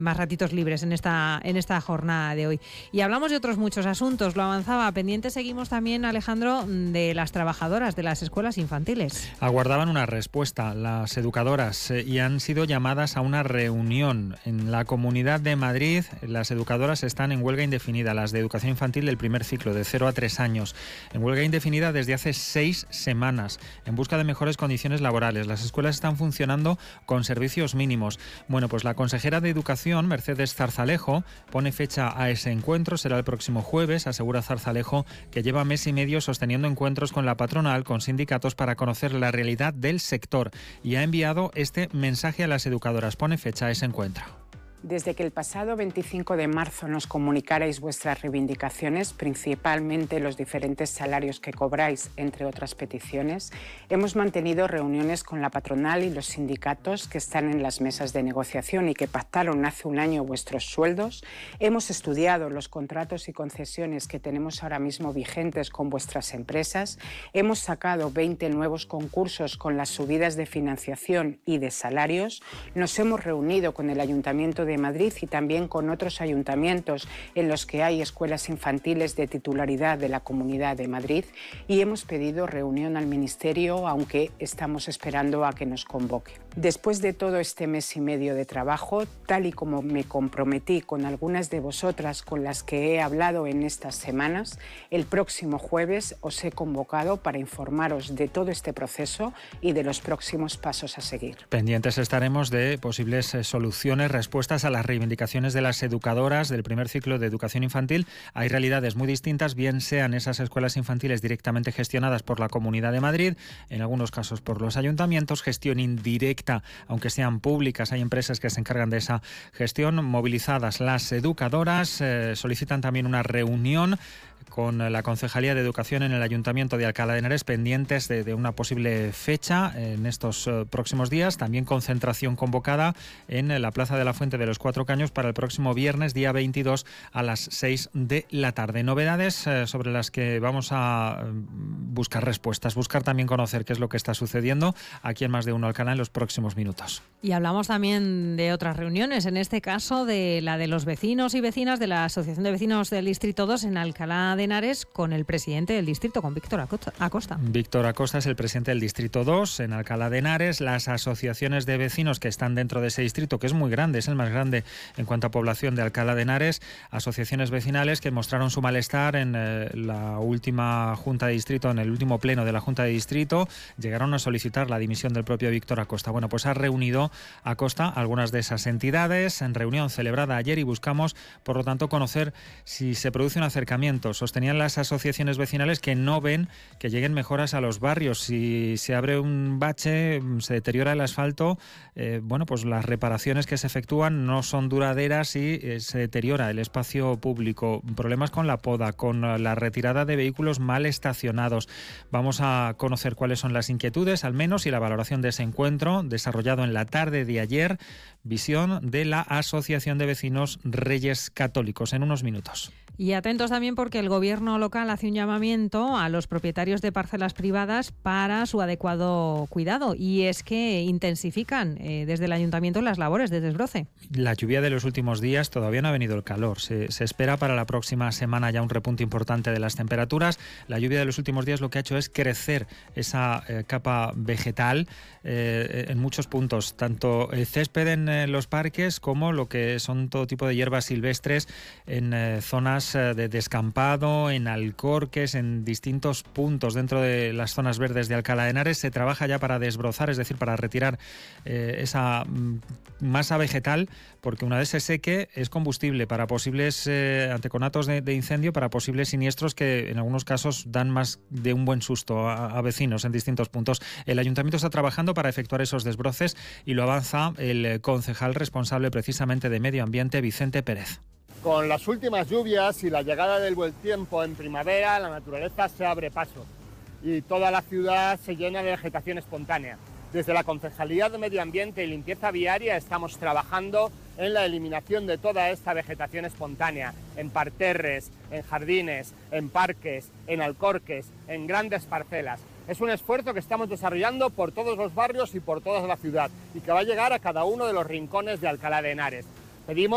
más ratitos libres en esta jornada de hoy. Y hablamos de otros muchos asuntos, lo avanzaba. Pendiente seguimos también, Alejandro, de las trabajadoras de las escuelas infantiles. Aguardaban una respuesta las educadoras y han sido llamadas a una reunión. En la Comunidad de Madrid, las educadoras están en huelga indefinida, las de educación infantil del primer ciclo, de 0 a 3 años. En huelga indefinida desde hace 6 semanas, en busca de mejores condiciones laborales. Las escuelas están funcionando con servicios mínimos. Bueno, pues la consejera de Educación, Mercedes Zarzalejo, pone fecha a ese encuentro. Será el próximo jueves. Asegura Zarzalejo que lleva mes y medio sosteniendo encuentros con la patronal, con sindicatos, para conocer la realidad del sector, y ha enviado este mensaje a las educadoras. Pone fecha a ese encuentro. Desde que el pasado 25 de marzo nos comunicarais vuestras reivindicaciones, principalmente los diferentes salarios que cobráis, entre otras peticiones, hemos mantenido reuniones con la patronal y los sindicatos que están en las mesas de negociación y que pactaron hace un año vuestros sueldos. Hemos estudiado los contratos y concesiones que tenemos ahora mismo vigentes con vuestras empresas. Hemos sacado 20 nuevos concursos con las subidas de financiación y de salarios. Nos hemos reunido con el Ayuntamiento de Madrid y también con otros ayuntamientos en los que hay escuelas infantiles de titularidad de la Comunidad de Madrid, y hemos pedido reunión al Ministerio, aunque estamos esperando a que nos convoque. Después de todo este mes y medio de trabajo, tal y como me comprometí con algunas de vosotras con las que he hablado en estas semanas, el próximo jueves os he convocado para informaros de todo este proceso y de los próximos pasos a seguir. Pendientes estaremos de posibles soluciones, respuestas a las reivindicaciones de las educadoras del primer ciclo de educación infantil. Hay realidades muy distintas, bien sean esas escuelas infantiles directamente gestionadas por la Comunidad de Madrid, en algunos casos por los ayuntamientos, gestión indirecta, aunque sean públicas, hay empresas que se encargan de esa gestión. Movilizadas las educadoras, solicitan también una reunión con la Concejalía de Educación en el Ayuntamiento de Alcalá de Henares, pendientes de una posible fecha en estos próximos días. También concentración convocada en la Plaza de la Fuente de los Cuatro Caños para el próximo viernes, día 22, a las 6 de la tarde. Novedades sobre las que vamos a buscar respuestas, buscar también conocer qué es lo que está sucediendo aquí en Más de Uno Alcalá en los próximos minutos. Y hablamos también de otras reuniones, en este caso de la de los vecinos y vecinas de la Asociación de Vecinos del Distrito 2 en Alcalá de Henares, con el presidente del distrito, con Víctor Acosta. Víctor Acosta es el presidente del Distrito 2 en Alcalá de Henares. Las asociaciones de vecinos que están dentro de ese distrito, que es muy grande, es el más grande en cuanto a población de Alcalá de Henares, asociaciones vecinales que mostraron su malestar en la última Junta de Distrito, en el último pleno de la Junta de Distrito, llegaron a solicitar la dimisión del propio Víctor Acosta. Bueno, pues ha reunido Acosta algunas de esas entidades en reunión celebrada ayer, y buscamos, por lo tanto, conocer si se produce un acercamiento. Sostenían las asociaciones vecinales que no ven que lleguen mejoras a los barrios. Si se abre un bache, se deteriora el asfalto, bueno, pues las reparaciones que se efectúan no son duraderas y se deteriora el espacio público. Problemas con la poda, con la retirada de vehículos mal estacionados. Vamos a conocer cuáles son las inquietudes, al menos, y la valoración de ese encuentro desarrollado en la tarde de ayer. Visión de la Asociación de Vecinos Reyes Católicos en unos minutos. Y atentos también porque el gobierno local hace un llamamiento a los propietarios de parcelas privadas para su adecuado cuidado, y es que intensifican desde el ayuntamiento las labores de desbroce. La lluvia de los últimos días, todavía no ha venido el calor. Se espera para la próxima semana ya un repunte importante de las temperaturas. La lluvia de los últimos días lo que ha hecho es crecer esa capa vegetal en muchos puntos, tanto el césped en los parques como lo que son todo tipo de hierbas silvestres en zonas de descampado, en alcorques, en distintos puntos dentro de las zonas verdes de Alcalá de Henares. Se trabaja ya para desbrozar, es decir, para retirar esa masa vegetal, porque una vez se seque es combustible para posibles anteconatos de incendio, para posibles siniestros que en algunos casos dan más de un buen susto a vecinos en distintos puntos. El ayuntamiento está trabajando para efectuar esos desbroces y lo avanza el concejal responsable precisamente de Medio Ambiente, Vicente Pérez. Con las últimas lluvias y la llegada del buen tiempo en primavera, la naturaleza se abre paso y toda la ciudad se llena de vegetación espontánea. Desde la Concejalía de Medio Ambiente y Limpieza Viaria estamos trabajando en la eliminación de toda esta vegetación espontánea, en parterres, en jardines, en parques, en alcorques, en grandes parcelas. Es un esfuerzo que estamos desarrollando por todos los barrios y por toda la ciudad, y que va a llegar a cada uno de los rincones de Alcalá de Henares. Pedimos